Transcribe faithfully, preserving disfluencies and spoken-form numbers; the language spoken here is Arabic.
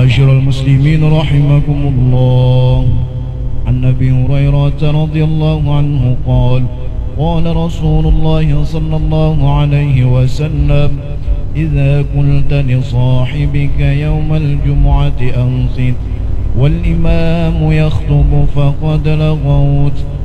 معاشر المسلمين رحمكم الله. عن أبي هريرة رضي الله عنه قال قال رسول الله صلى الله عليه وسلم إذا قلت لصاحبك يوم الجمعة أنصت والإمام يخطب فقد لغوت